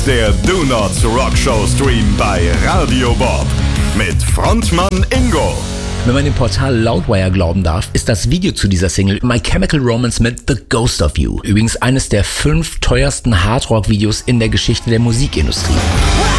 der Do Not Rock Show Stream bei Radio Bob mit Frontmann Ingo. Wenn man dem Portal Loudwire glauben darf, ist das Video zu dieser Single My Chemical Romance mit The Ghost of You übrigens eines der 5 teuersten Hardrock-Videos in der Geschichte der Musikindustrie.